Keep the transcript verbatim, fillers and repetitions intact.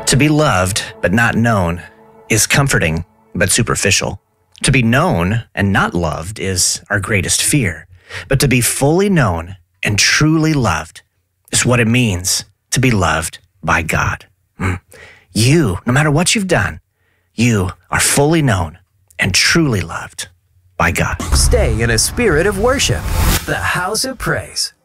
To be loved but not known is comforting but superficial. To be known and not loved is our greatest fear. But to be fully known and truly loved is what it means to be loved by God. Mm. You, no matter what you've done, you are fully known and truly loved by God. Stay in a spirit of worship. The House of Praise.